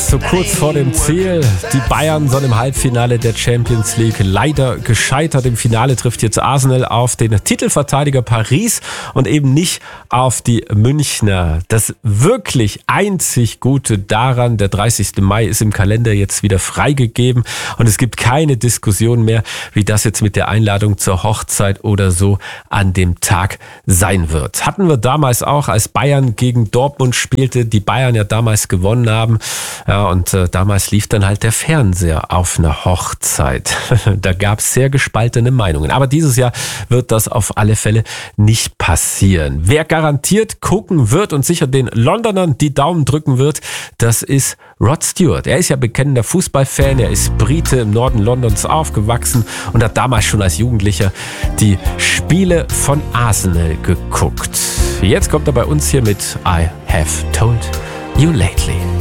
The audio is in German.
so kurz vor dem Ziel. Die Bayern sind im Halbfinale der Champions League leider gescheitert. Im Finale trifft jetzt Arsenal auf den Titelverteidiger Paris und eben nicht auf die Münchner. Das wirklich einzig Gute daran, der 30. Mai ist im Kalender jetzt wieder freigegeben und es gibt keine Diskussion mehr, wie das jetzt mit der Einladung zur Hochzeit oder so an dem Tag sein wird. Hatten wir damals auch, als Bayern gegen Dortmund spielte, die Bayern ja damals gewonnen haben. Ja, und damals lief dann halt der Fernseher auf einer Hochzeit. Da gab es sehr gespaltene Meinungen. Aber dieses Jahr wird das auf alle Fälle nicht passieren. Wer garantiert gucken wird und sicher den Londonern die Daumen drücken wird, das ist Rod Stewart. Er ist ja bekennender Fußballfan, er ist Brite, im Norden Londons aufgewachsen und hat damals schon als Jugendlicher die Spiele von Arsenal geguckt. Jetzt kommt er bei uns hier mit I Have Told You Lately.